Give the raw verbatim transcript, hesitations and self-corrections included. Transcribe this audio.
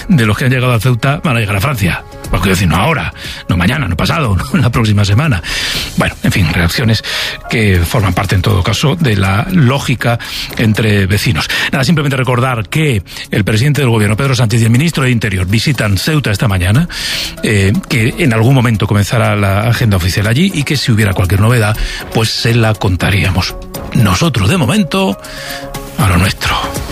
de los que han llegado a Ceuta van a llegar a Francia. Pues quiero decir, no ahora, no mañana, no pasado, no la próxima semana. Bueno, en fin, reacciones que forman parte en todo caso de la lógica entre vecinos. Nada, simplemente recordar que el presidente del gobierno, Pedro Sánchez, y el ministro de Interior visitan Ceuta esta mañana, eh, que en algún momento comenzará la agenda oficial allí y que si hubiera cualquier novedad, pues se la contaríamos. Nosotros, de momento, a lo nuestro.